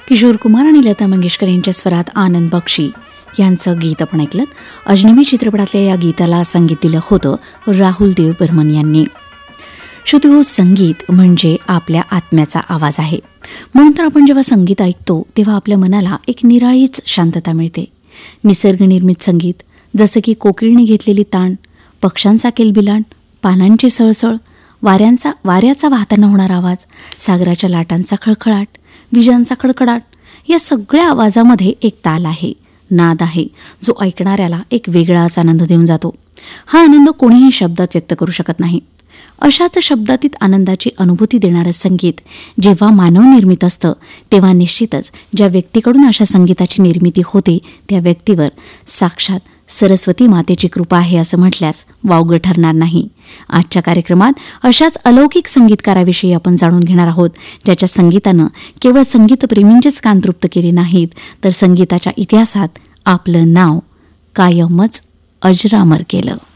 किशोर कुमार आणि लता मंगेशकर यांच्या स्वरात आनंद बक्षी यांचं गीत आपण ऐकलं. अजनबी चित्रपटातल्या या गीताला संगीत दिलं होतं राहुल देव बर्मन यांनी. श्रोते, संगीत म्हणजे आपल्या आत्म्याचा आवाज आहे. म्हणून तर आपण जेव्हा संगीत ऐकतो तेव्हा आपल्या मनाला एक निराळीच शांतता मिळते. निसर्गनिर्मित संगीत जसं की कोकिळने घेतलेली ताण, पक्ष्यांचा किलबिलाट, पानांची सळसळ, वाऱ्याचा वाहताना होणारा आवाज, सागराच्या लाटांचा खळखळाट, विजांचा कडकडाट, या सगळ्या आवाजामध्ये एक ताल आहे, नाद आहे, जो ऐकणाऱ्याला एक वेगळाच आनंद देऊन जातो. हा आनंद कोणीही शब्दात व्यक्त करू शकत नाही. अशाच शब्दातीत आनंदाची अनुभूती देणारं संगीत जेव्हा मानवनिर्मित असतं तेव्हा निश्चितच ज्या व्यक्तीकडून अशा संगीताची निर्मिती होते त्या व्यक्तीवर साक्षात सरस्वती मातेची कृपा आहे असं म्हटल्यास वावगं ठरणार नाही. आजच्या कार्यक्रमात अशाच अलौकिक संगीतकाराविषयी आपण जाणून घेणार आहोत, ज्याच्या संगीतानं केवळ संगीतप्रेमींचेच कान तृप्त केले नाहीत, तर संगीताच्या इतिहासात आपलं नाव कायमच अजरामर केलं.